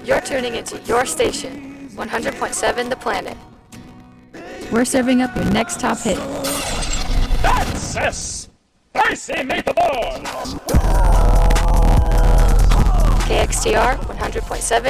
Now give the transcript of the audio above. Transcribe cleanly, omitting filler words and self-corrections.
You're tuning into your station, 100.7 The Planet. We're serving up your next top hit. That's a spicy meatball! KXTR 100.7